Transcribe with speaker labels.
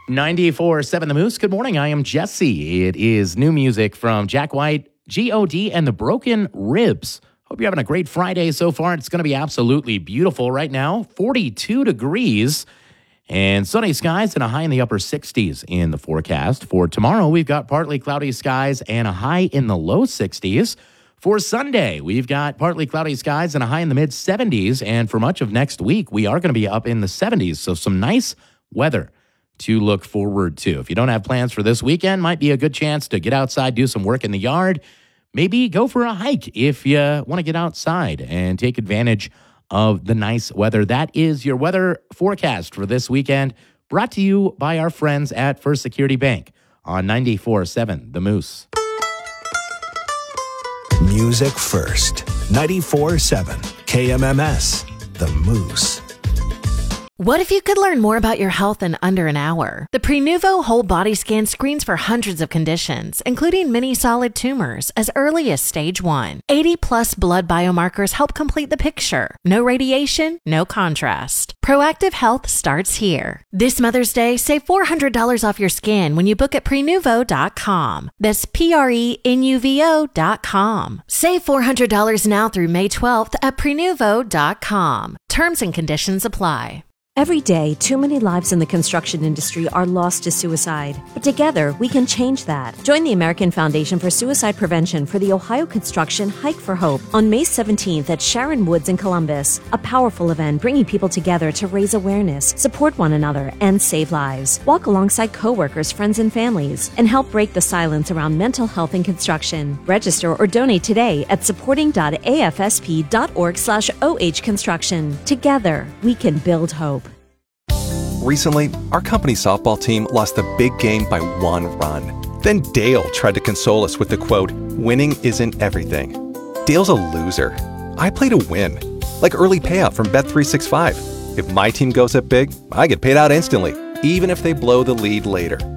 Speaker 1: 94.7 The Moose. Good morning. I am Jesse. It is new music from Jack White, G.O.D., and the Broken Ribs. Hope you're having a great Friday so far. It's going to be absolutely beautiful right now. 42 degrees and sunny skies and a high in the upper 60s in the forecast. For tomorrow, we've got partly cloudy skies and a high in the low 60s. For Sunday, we've got partly cloudy skies and a high in the mid 70s. And for much of next week, we are going to be up in the 70s. So some nice weather to look forward to. If you don't have plans for this weekend, might be a good chance to get outside, do some work in the yard. Maybe go for a hike if you want to get outside and take advantage of the nice weather. That is your weather forecast for this weekend, brought to you by our friends at First Security Bank on 94.7 The Moose.
Speaker 2: Music first. 94.7 KMMS, The Moose.
Speaker 3: What if you could learn more about your health in under an hour? The Prenuvo Whole Body Scan screens for hundreds of conditions, including many solid tumors, as early as stage 1. 80-plus blood biomarkers help complete the picture. No radiation, no contrast. Proactive health starts here. This Mother's Day, save $400 off your scan when you book at Prenuvo.com. That's Prenuvo.com. Save $400 now through May 12th at Prenuvo.com. Terms and conditions apply.
Speaker 4: Every day, too many lives in the construction industry are lost to suicide. But together, we can change that. Join the American Foundation for Suicide Prevention for the Ohio Construction Hike for Hope on May 17th at Sharon Woods in Columbus. A powerful event bringing people together to raise awareness, support one another, and save lives. Walk alongside coworkers, friends, and families, and help break the silence around mental health in construction. Register or donate today at supporting.afsp.org/OH Construction. Together, we can build hope.
Speaker 5: Recently, our company softball team lost the big game by 1 run. Then Dale tried to console us with the quote, "Winning isn't everything." Dale's a loser. I play to win. Like early payout from Bet365. If my team goes up big, I get paid out instantly, even if they blow the lead later.